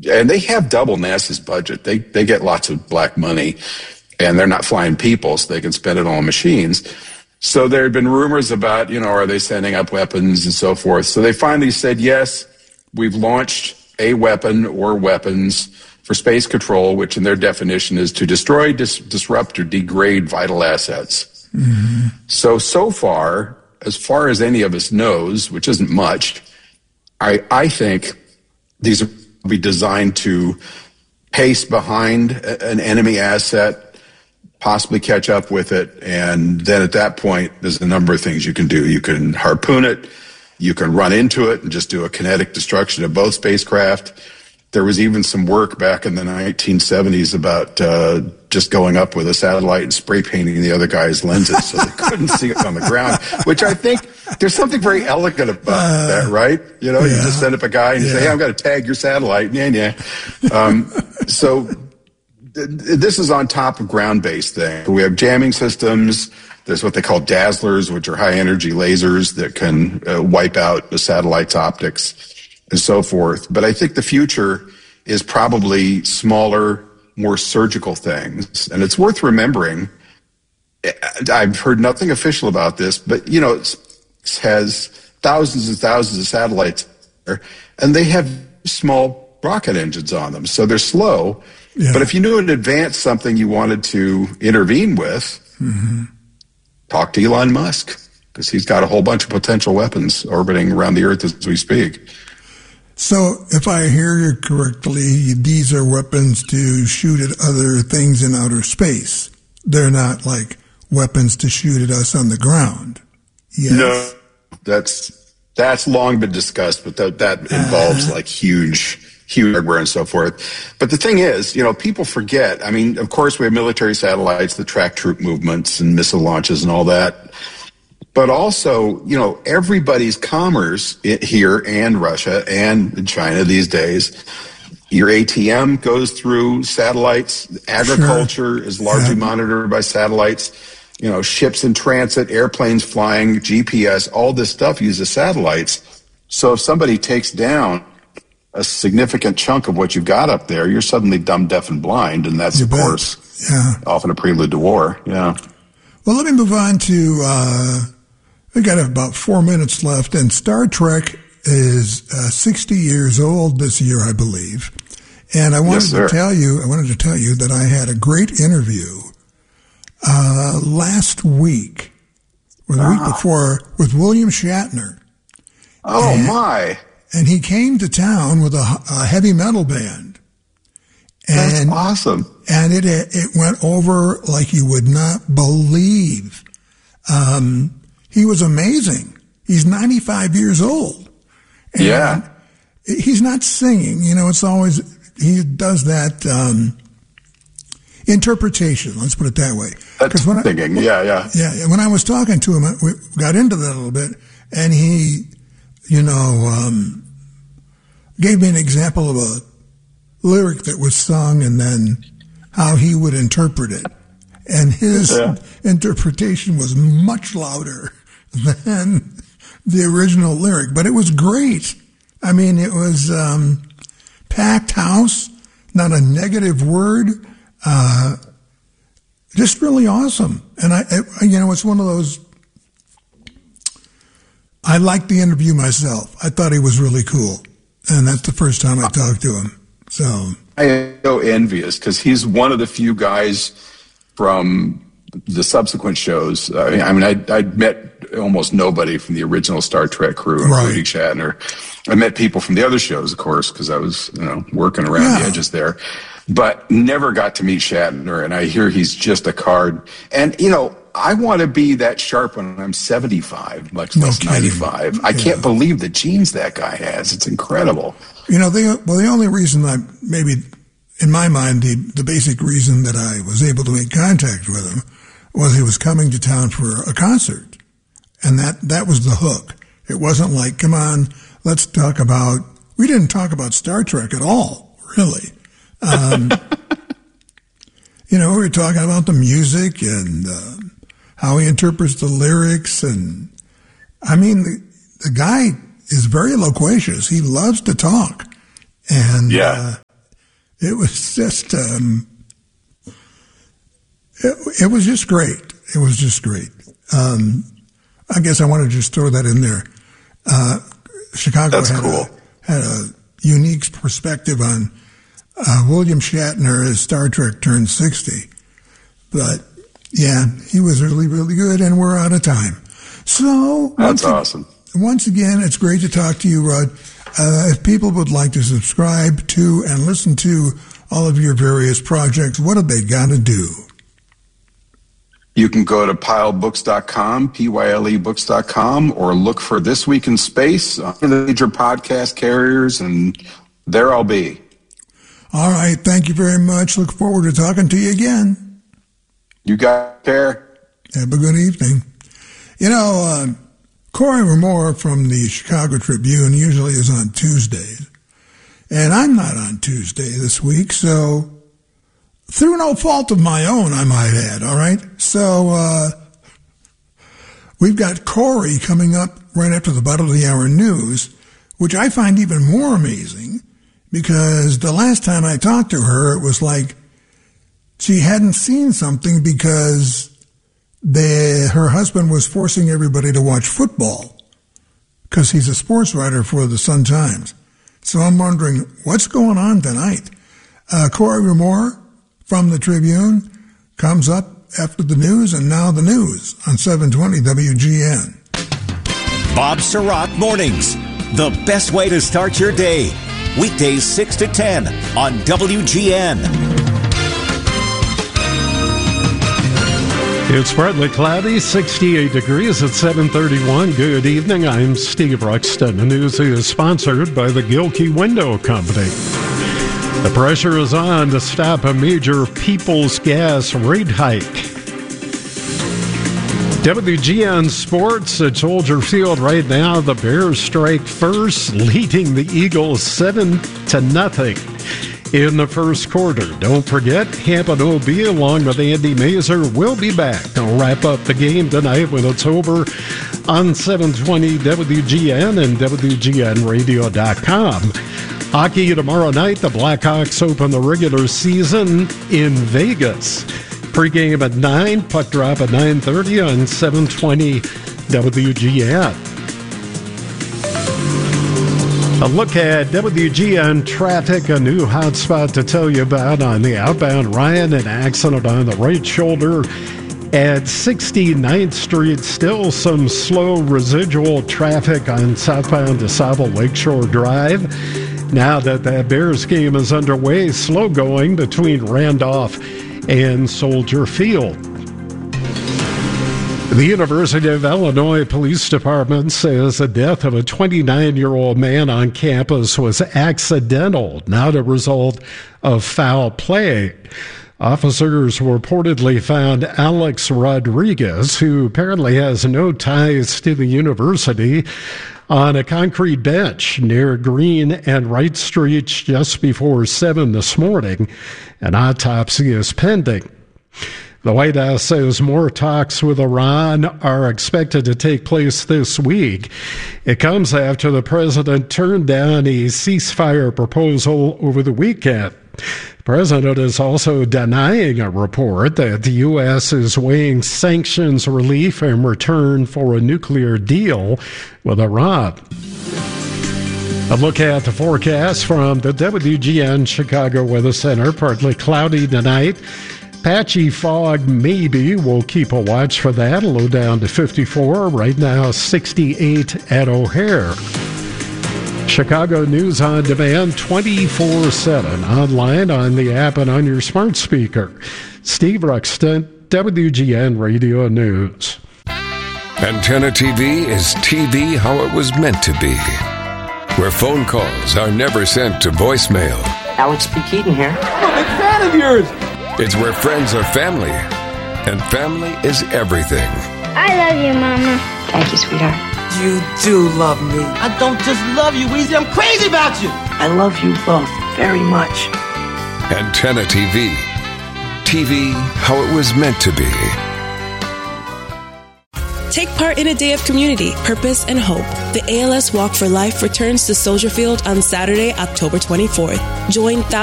and they have double NASA's budget. They get lots of black money, and they're not flying people, so they can spend it on machines. So there had been rumors about, are they sending up weapons and so forth. So they finally said, yes, we've launched a weapon or weapons for space control, which in their definition is to destroy, disrupt, or degrade vital assets. Mm-hmm. So far as any of us knows, which isn't much, I think these will be designed to pace behind an enemy asset, possibly catch up with it, and then at that point, there's a number of things you can do. You can harpoon it, you can run into it and just do a kinetic destruction of both spacecraft. There was even some work back in the 1970s about just going up with a satellite and spray painting the other guy's lenses so they couldn't see it on the ground, which I think there's something very elegant about that, right? You just send up a guy and you say, hey, I'm going to tag your satellite. So this is on top of ground-based thing. We have jamming systems. There's what they call dazzlers, which are high-energy lasers that can wipe out the satellite's optics and so forth. But I think the future is probably smaller, more surgical things. And it's worth remembering, I've heard nothing official about this, but, it has thousands and thousands of satellites there, and they have small rocket engines on them. So they're slow. Yeah. But if you knew in advance something you wanted to intervene with, talk to Elon Musk, because he's got a whole bunch of potential weapons orbiting around the Earth as we speak. So if I hear you correctly, these are weapons to shoot at other things in outer space. They're not like weapons to shoot at us on the ground. Yes. No, that's long been discussed, but that involves like huge hardware and so forth. But the thing is, people forget. I mean, of course, we have military satellites that track troop movements and missile launches and all that. But also, everybody's commerce here and Russia and in China these days, your ATM goes through satellites. Agriculture is largely monitored by satellites. Ships in transit, airplanes flying, GPS, all this stuff uses satellites. So if somebody takes down a significant chunk of what you've got up there, you're suddenly dumb, deaf, and blind, and that's, of course, often a prelude to war. Yeah. Well, let me move on to, we got about 4 minutes left, and Star Trek is 60 years old this year, I believe. And I wanted to tell you that I had a great interview last week, or the week before, with William Shatner. Oh, my. And he came to town with a heavy metal band. And, that's awesome. And it went over like you would not believe. He was amazing. He's 95 years old. And he's not singing. It's always, he does that interpretation, let's put it that way. That's singing, yeah. Yeah, when I was talking to him, we got into that a little bit, and he, gave me an example of a lyric that was sung and then how he would interpret it. And his interpretation was much louder than the original lyric, but it was great. I mean, it was packed house, not a negative word, just really awesome. And it's one of those, I liked the interview myself. I thought he was really cool. And that's the first time I talked to him. So I am so envious because he's one of the few guys from the subsequent shows. I'd met almost nobody from the original Star Trek crew, including Shatner. I met people from the other shows, of course, because I was, working around the edges there, but never got to meet Shatner. And I hear he's just a card. And, I want to be that sharp when I'm 75, much less 95. I can't believe the genes that guy has. It's incredible. The only reason maybe in my mind, the basic reason that I was able to make contact with him was he was coming to town for a concert. And that was the hook. It wasn't like, come on, let's talk about, we didn't talk about Star Trek at all, really. We were talking about the music and how he interprets the lyrics. And I mean, the guy is very loquacious. He loves to talk. And It was just, it was just great. It was just great. I guess I want to just throw that in there. Chicago had a unique perspective on William Shatner as Star Trek turned 60. But, yeah, he was really, really good, and we're out of time. So that's awesome. Once again, it's great to talk to you, Rudd. If people would like to subscribe to and listen to all of your various projects, what have they got to do? You can go to pilebooks.com, PYLEbooks.com, or look for This Week in Space on the major podcast carriers, and there I'll be. All right. Thank you very much. Look forward to talking to you again. You got care. Have a good evening. You know, Corey Ramore from the Chicago Tribune usually is on Tuesdays, and I'm not on Tuesday this week, so through no fault of my own, I might add, all right? So we've got Corey coming up right after the bottom of the hour news, which I find even more amazing because the last time I talked to her, it was like she hadn't seen something because her husband was forcing everybody to watch football because he's a sports writer for the Sun-Times. So I'm wondering, what's going on tonight? Corey Ramore from the Tribune comes up after the news, and now the news on 720 WGN. Bob Surratt Mornings, the best way to start your day. Weekdays 6 to 10 on WGN. It's partly cloudy, 68 degrees at 7:31. Good evening, I'm Steve Ruxton. The news is sponsored by the Gilkey Window Company. The pressure is on to stop a major People's Gas rate hike. WGN Sports at Soldier Field right now. The Bears strike first, leading the Eagles 7-0 in the first quarter. Don't forget, Hampton OB along with Andy Mazer will be back to wrap up the game tonight when it's over on 720 WGN and WGNradio.com. Hockey tomorrow night. The Blackhawks open the regular season in Vegas. Pre-game at 9, puck drop at 9:30 on 720 WGN. A look at WGN traffic, a new hotspot to tell you about on the outbound Ryan, an accident on the right shoulder at 69th Street. Still some slow residual traffic on southbound DeSable Lakeshore Drive. Now that Bears game is underway, slow going between Randolph and Soldier Field. The University of Illinois Police Department says the death of a 29-year-old man on campus was accidental, not a result of foul play. Officers reportedly found Alex Rodriguez, who apparently has no ties to the university, on a concrete bench near Green and Wright Streets just before 7 this morning. An autopsy is pending. The White House says more talks with Iran are expected to take place this week. It comes after the president turned down a ceasefire proposal over the weekend. The president is also denying a report that the U.S. is weighing sanctions relief in return for a nuclear deal with Iran. A look at the forecast from the WGN Chicago Weather Center. Partly cloudy tonight. Patchy fog maybe. We'll keep a watch for that. A low down to 54. Right now 68 at O'Hare. Chicago News on Demand 24/7. Online, on the app, and on your smart speaker. Steve Ruxton, WGN Radio News. Antenna TV is TV how it was meant to be. Where phone calls are never sent to voicemail. Alex P. Keaton here. I'm a big fan of yours. It's where friends are family, and family is everything. I love you, Mama. Thank you, sweetheart. You do love me. I don't just love you, Weezy. I'm crazy about you. I love you both very much. Antenna TV. TV how it was meant to be. Take part in a day of community, purpose, and hope. The ALS Walk for Life returns to Soldier Field on Saturday, October 24th. Join thousands